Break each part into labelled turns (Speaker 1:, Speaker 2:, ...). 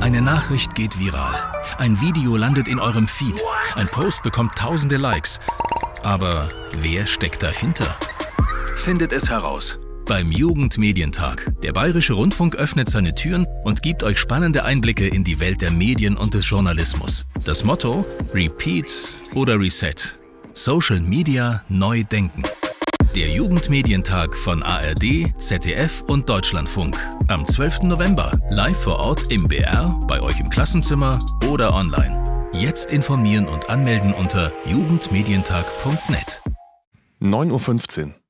Speaker 1: Eine Nachricht geht viral. Ein Video landet in eurem Feed. Ein Post bekommt tausende Likes. Aber wer steckt dahinter? Findet es heraus beim Jugendmedientag. Der Bayerische Rundfunk öffnet seine Türen und gibt euch spannende Einblicke in die Welt der Medien und des Journalismus. Das Motto: Repeat oder Reset. Social Media neu denken. Der Jugendmedientag von ARD, ZDF und Deutschlandfunk. Am 12. November. Live vor Ort im BR, bei euch im Klassenzimmer oder online. Jetzt informieren und anmelden unter jugendmedientag.net.
Speaker 2: 9:15 Uhr.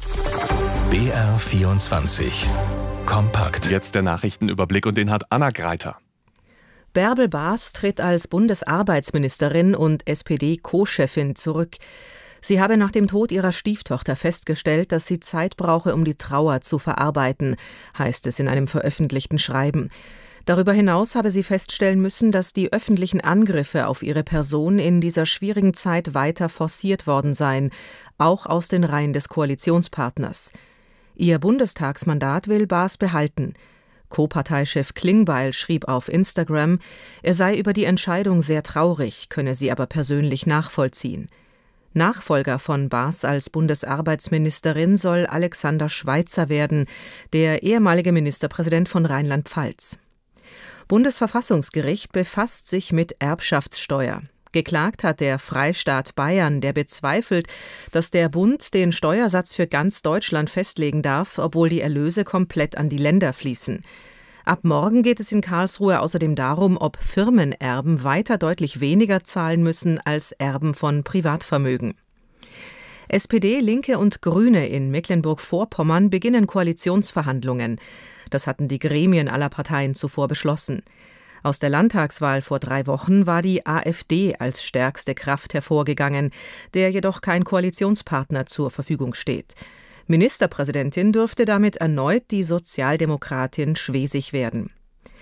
Speaker 1: BR24. Kompakt.
Speaker 2: Jetzt der Nachrichtenüberblick und den hat Anna Greiter.
Speaker 3: Bärbel Baas tritt als Bundesarbeitsministerin und SPD-Co-Chefin zurück. Sie habe nach dem Tod ihrer Stieftochter festgestellt, dass sie Zeit brauche, um die Trauer zu verarbeiten, heißt es in einem veröffentlichten Schreiben. Darüber hinaus habe sie feststellen müssen, dass die öffentlichen Angriffe auf ihre Person in dieser schwierigen Zeit weiter forciert worden seien, auch aus den Reihen des Koalitionspartners. Ihr Bundestagsmandat will Baas behalten. Co-Parteichef Klingbeil schrieb auf Instagram, er sei über die Entscheidung sehr traurig, könne sie aber persönlich nachvollziehen. Nachfolger von Baas als Bundesarbeitsministerin soll Alexander Schweitzer werden, der ehemalige Ministerpräsident von Rheinland-Pfalz. Bundesverfassungsgericht befasst sich mit Erbschaftssteuer. Geklagt hat der Freistaat Bayern, der bezweifelt, dass der Bund den Steuersatz für ganz Deutschland festlegen darf, obwohl die Erlöse komplett an die Länder fließen. Ab morgen geht es in Karlsruhe außerdem darum, ob Firmenerben weiter deutlich weniger zahlen müssen als Erben von Privatvermögen. SPD, Linke und Grüne in Mecklenburg-Vorpommern beginnen Koalitionsverhandlungen. Das hatten die Gremien aller Parteien zuvor beschlossen. Aus der Landtagswahl vor 3 Wochen war die AfD als stärkste Kraft hervorgegangen, der jedoch kein Koalitionspartner zur Verfügung steht. Ministerpräsidentin dürfte damit erneut die Sozialdemokratin Schwesig werden.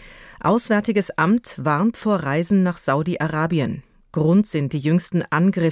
Speaker 3: Auswärtiges Amt warnt vor Reisen nach Saudi-Arabien. Grund sind die jüngsten Angriffe